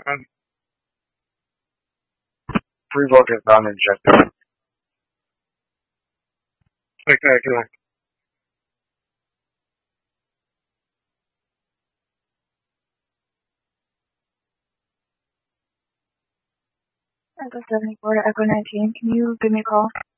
Um, Revoke is non-injected. Spectacular. Echo 74 to Echo 19. Can you give me a call?